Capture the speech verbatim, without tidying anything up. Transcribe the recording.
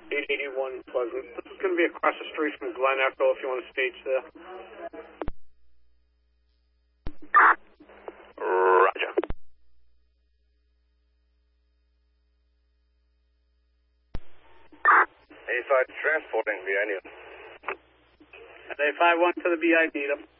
eight eighty-one Pleasant. This is going to be across the street from Glen Echo if you want to stage there. Roger. A five transporting V I need him. A five one to the B I need him.